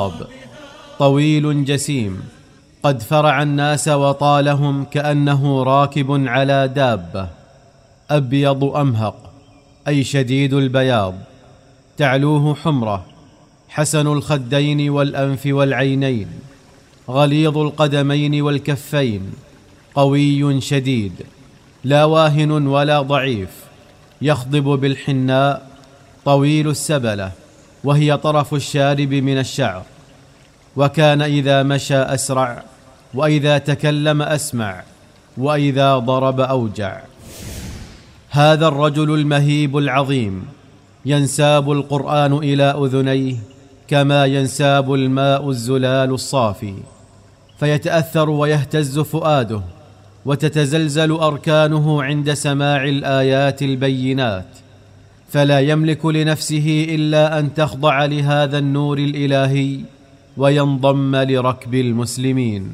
طويل جسيم، قد فرع الناس وطالهم كأنه راكب على دابة، أبيض أمهق أي شديد البياض، تعلوه حمرة، حسن الخدين والأنف والعينين، غليظ القدمين والكفين، قوي شديد، لا واهن ولا ضعيف، يخضب بالحناء، طويل السبلة وهي طرف الشارب من الشعر، وكان إذا مشى أسرع، وإذا تكلم أسمع، وإذا ضرب أوجع. هذا الرجل المهيب العظيم ينساب القرآن إلى أذنيه كما ينساب الماء الزلال الصافي، فيتأثر ويهتز فؤاده، وتتزلزل أركانه عند سماع الآيات البينات، فلا يملك لنفسه إلا أن تخضع لهذا النور الإلهي وينضم لركب المسلمين.